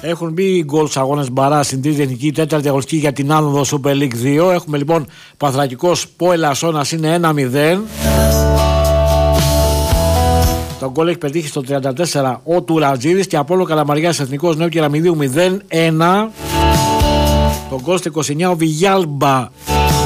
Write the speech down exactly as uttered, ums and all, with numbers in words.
Έχουν μπει γκολ στους αγώνες Μπαρά στην τρίτη εθνική, τέταρτη αγωνιστική για την άνοδο Super League δύο. Έχουμε λοιπόν Πανθρακικός Πόελ Ασώνας είναι ένα μηδέν. Το γκολ έχει πετύχει στο τριάντα τέσσερα ο Τουρατζίδης και Απόλλων Καλαμαριάς Εθνικός Νέου Κεραμιδίου μηδέν ένα. Το γκολ στο είκοσι εννιά ο Βιγιάλμπα